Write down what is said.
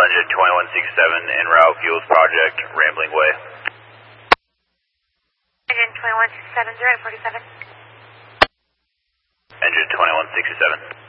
Engine 2167 en route, Fuels Project, Rambling Way. Engine 2167, 047. Engine 2167.